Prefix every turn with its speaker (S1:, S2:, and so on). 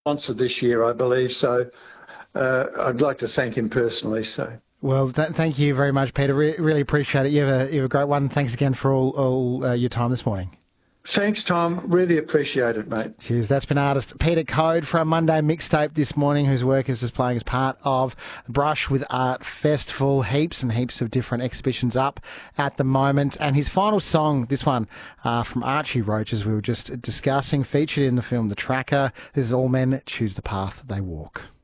S1: sponsor this year, I believe. So I'd like to thank him personally. So.
S2: Well, thank you very much, Peter. Really appreciate it. You have a great one. Thanks again for all your time this morning.
S1: Thanks, Tom. Really appreciate it, mate.
S2: Cheers. That's been artist Peter Code from Monday Mixtape this morning, whose work is displaying as part of the Brush with Art Festival. Heaps and heaps of different exhibitions up at the moment. And his final song, this one from Archie Roach, as we were just discussing, featured in the film The Tracker. This is All Men Choose the Path They Walk.